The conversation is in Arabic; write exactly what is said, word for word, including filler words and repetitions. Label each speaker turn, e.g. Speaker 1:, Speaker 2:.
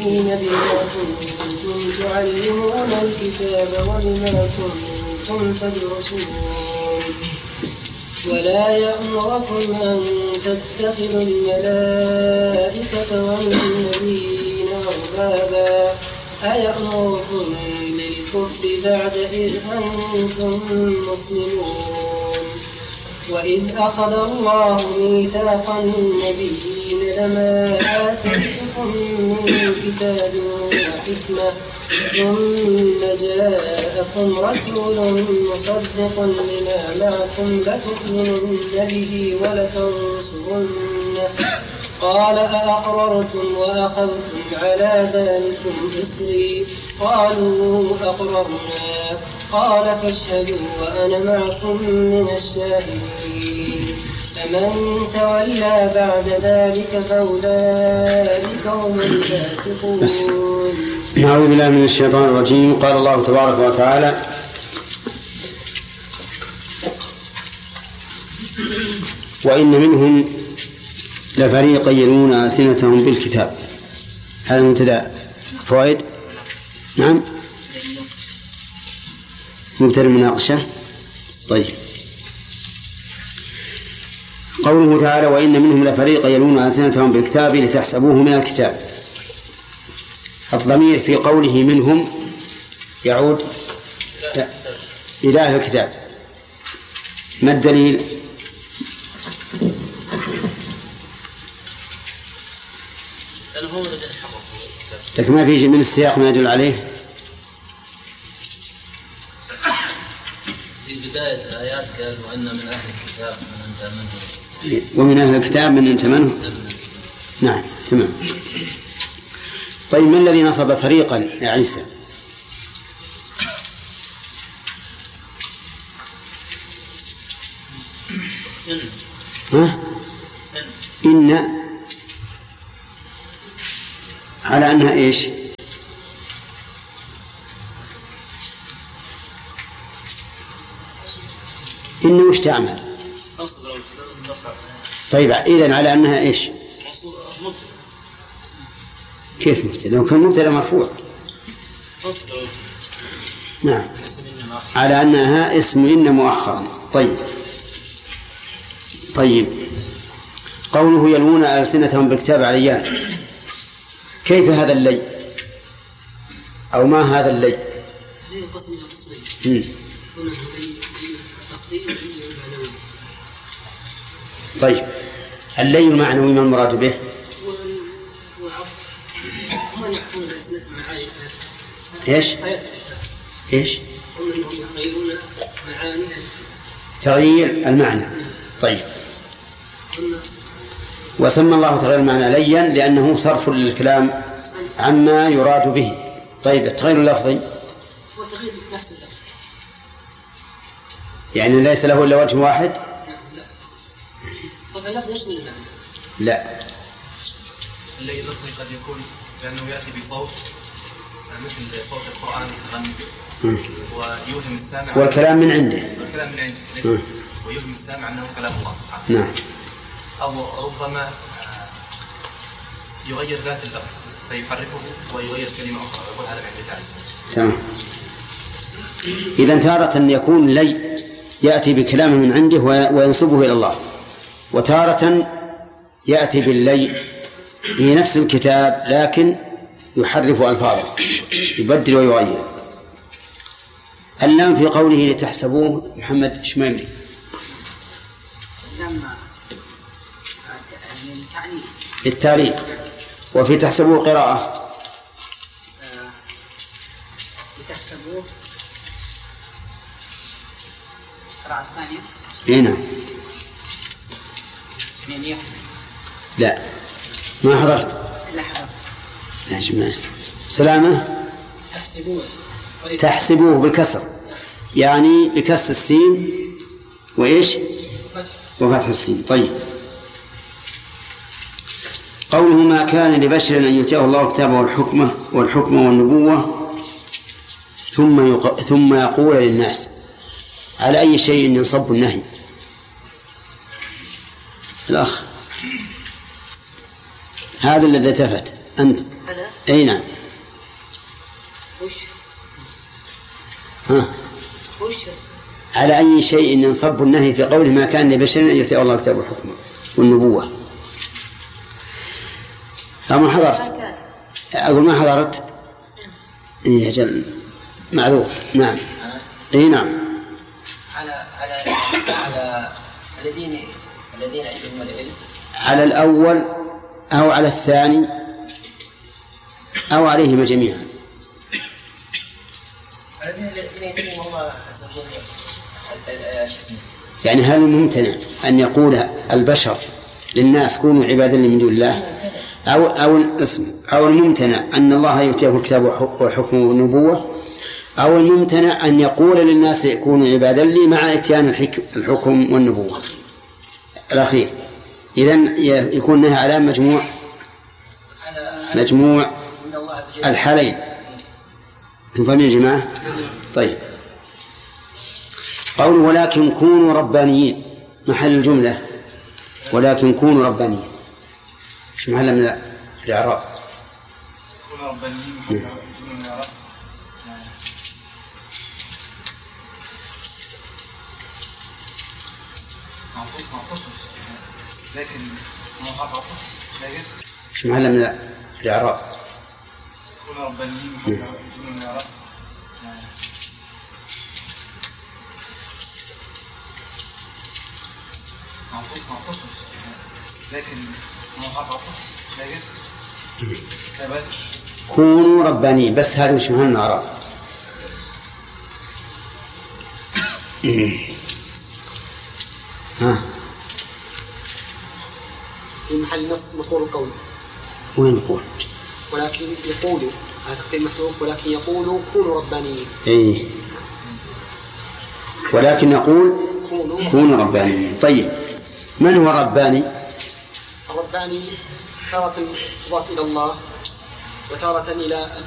Speaker 1: عاملين بما كنتم تعلمون الكتاب وبما كنتم تدرسون ولا يأمركم أن تتخذوا الملائكة والنبيين أربابا أيأمركم بالكفر بعد إذ أنتم مسلمون وإذ أخذ الله ميثاق النبيين لما آتيتكم من كتاب وحكمة ثم جاءكم رسول مصدق لما معكم لتؤمنن به ولتنصرنه قال أأقررتم وأخذتم على ذلكم إصري قالوا أقررنا قال فاشهدوا وأنا معكم من الشاهدين فمن تولى بعد ذلك فأولئك هم الفاسقون.
Speaker 2: نعوذ بالله من الشيطان الرجيم. قال الله تبارك وتعالى وإن منهم لفريقا يلوون ألسنتهم بالكتاب. هذا مبتدأ. فوائد. نعم مبتدأ المناقشة. طيب قوله تعالى وإن منهم لفريقا يلوون ألسنتهم بالكتاب لتحسبوه من الكتاب. الضمير في قوله منهم يعود إلى أهل الكتاب. ما الدليل؟ لكن ما في من السياق ما يدل عليه.
Speaker 3: في بداية الآيات قال وأن من أهل الكتاب من أنت منه
Speaker 2: ومن أهل الكتاب من أنت منه. نعم تمام. طيب ما الذي نصب فريقا يا عيسى؟ ها؟ إن على أنها إيش؟ إنه وش تعمل؟ طيب إذن على أنها إيش؟ كيف مبتدأ؟ لو كان مبتدأ مرفوع. نعم على أنها اسم إن مؤخرا. طيب طيب قوله يلوون ألسنتهم بالكتاب عليان، كيف هذا اللي أو ما هذا اللي؟ طيب اللي المعنوي ما المراد به؟ ايش؟ ايش؟ تغيير المعنى. طيب وسمى الله تغيير المعنى ليا لأنه صرف للكلام عما يراد به. طيب التغيير اللفظي يعني ليس له إلا وجه واحد؟
Speaker 1: طبعا اللفظ يشمل المعنى.
Speaker 2: لا
Speaker 3: اللي اللفظي قد يكون لأنه يأتي بصوت مثل صوت القرآن تغني ويوهم السامع
Speaker 2: والكلام من عنده
Speaker 3: والكلام من عنده ليس ويوهم السامع أنه كلام الله سبحانه.
Speaker 2: نعم.
Speaker 3: أو ربما يغير ذات اللفظ فيحركه ويغير كلمة أخرى ويقول هذا من عند
Speaker 2: تمام. إذا تارة يكون لي يأتي بكلام من عنده وينسبه إلى الله، وتارة يأتي باللي في نفس الكتاب لكن يحرف ألفاظه يبدل ويغير. اللام في قوله لتحسبوه محمد شميمري للتعليل، وفي تحسبوه قراءة
Speaker 4: لتحسبوه قراءة
Speaker 2: هنا
Speaker 4: ثانية يعني يحسب.
Speaker 2: لا ما حضرت.
Speaker 4: لا حضرت.
Speaker 2: لا جماعة سلامة.
Speaker 1: تحسبوه
Speaker 2: تحسبوه بالكسر يعني بكسر السين وإيش وفتح السين. طيب قوله ما كان لبشر أن يؤتيه الله كتابه والحكمة والحكمة والنبوة ثم يق... ثم يقول للناس، على أي شيء ينصب النهي؟ الأخ هذا الذي التفت أنت
Speaker 1: أنا
Speaker 2: أي نعم.
Speaker 4: وش
Speaker 2: ها
Speaker 4: وش
Speaker 2: على أي شيء ينصب النهي في قوله ما كان لبشر أن يؤتيه الله الكتاب والحكمة والنبوة. أما حضرت أقول ما حضرت إيه أجل معذور. نعم إيه نعم.
Speaker 5: على على على الذين الذين عندهم العلم،
Speaker 2: على الأول أو على الثاني أو عليهما جميعا.
Speaker 5: الذين يدعون الله عز وجل شو اسمه،
Speaker 2: يعني هل ممتنع أن يقول البشر للناس كونوا عبادا من دون الله، أو أو الاسم أو الممتنع أن الله يؤتيه الكتاب والحكم والنبوة، أو الممتنع أن يقول للناس كونوا عبادا لي مع إتيان الحكم والنبوة الأخير. إذن يكون نهي على مجموع مجموع الحالين. تفهمون يا جماعة؟ طيب. قول ولكن كونوا ربانيين محل الجملة ولكن كونوا ربانيين، مش محل من الإعراب.
Speaker 3: كونوا ربانيين محل من الإعراب. معطوف معطوف لكن ما هو عطف لكن
Speaker 2: مش محل من الإعراب.
Speaker 3: كونوا ربانيين محل من الإعراب. معطوف معطوف لكن ما هو عطف لكن
Speaker 2: كونوا ربانيين بس هذا مش محل الإعراب. ها
Speaker 4: في محل نص مقول قول.
Speaker 2: وين نقول؟
Speaker 4: ولكن يقولوا على تقدير محذوف ولكن يقولوا كونوا ربانيين.
Speaker 2: إيه ولكن نقول كونوا ربانيين. طيب من هو رباني؟
Speaker 4: الرباني تارة تضاف إلى الله وتارة إلى